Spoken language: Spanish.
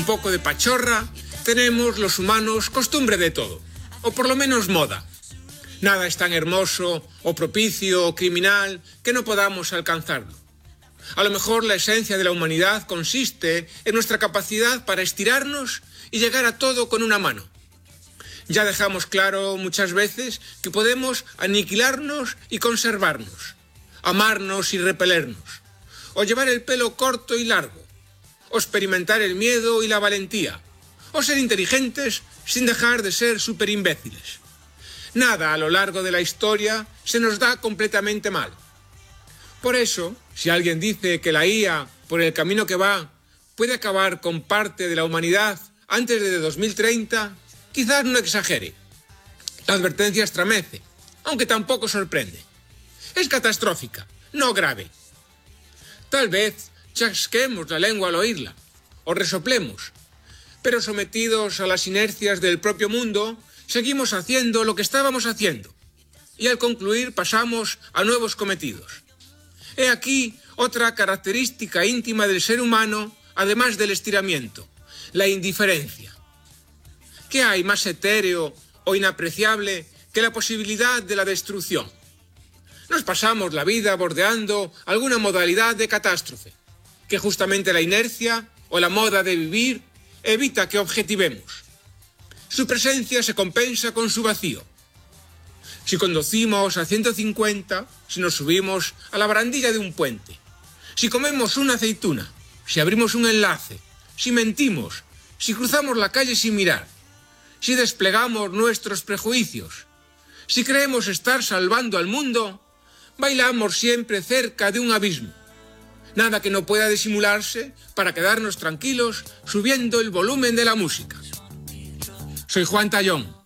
Un poco de pachorra, tenemos los humanos costumbre de todo, o por lo menos moda. Nada es tan hermoso, o propicio, o criminal, que no podamos alcanzarlo. A lo mejor la esencia de la humanidad consiste en nuestra capacidad para estirarnos y llegar a todo con una mano. Ya dejamos claro muchas veces que podemos aniquilarnos y conservarnos, amarnos y repelernos, o llevar el pelo corto y largo, o experimentar el miedo y la valentía, o ser inteligentes sin dejar de ser superimbéciles. Nada a lo largo de la historia se nos da completamente mal. Por eso, si alguien dice que la IA, por el camino que va, puede acabar con parte de la humanidad antes de 2030, quizás no exagere. La advertencia estremece, aunque tampoco sorprende. Es catastrófica, no grave. Tal vez chasquemos la lengua al oírla, o resoplemos, pero sometidos a las inercias del propio mundo, seguimos haciendo lo que estábamos haciendo, y al concluir pasamos a nuevos cometidos. He aquí otra característica íntima del ser humano, además del estiramiento, la indiferencia. ¿Qué hay más etéreo o inapreciable que la posibilidad de la destrucción? Nos pasamos la vida bordeando alguna modalidad de catástrofe, que justamente la inercia o la moda de vivir evita que objetivemos. Su presencia se compensa con su vacío. Si conducimos a 150, si nos subimos a la barandilla de un puente, si comemos una aceituna, si abrimos un enlace, si mentimos, si cruzamos la calle sin mirar, si desplegamos nuestros prejuicios, si creemos estar salvando al mundo, bailamos siempre cerca de un abismo. Nada que no pueda disimularse para quedarnos tranquilos subiendo el volumen de la música. Soy Juan Tallón.